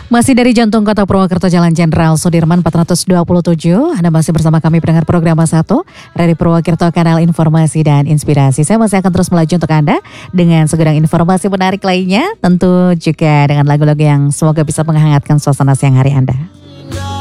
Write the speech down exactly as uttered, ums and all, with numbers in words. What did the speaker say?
Masih dari jantung kota Purwokerto, Jalan Jenderal Sudirman empat ratus dua puluh tujuh. Anda masih bersama kami pendengar program satu dari Purwokerto, kanal informasi dan inspirasi. Saya masih akan terus melaju untuk Anda dengan segudang informasi menarik lainnya. Tentu juga dengan lagu-lagu yang semoga bisa menghangatkan suasana siang hari Anda.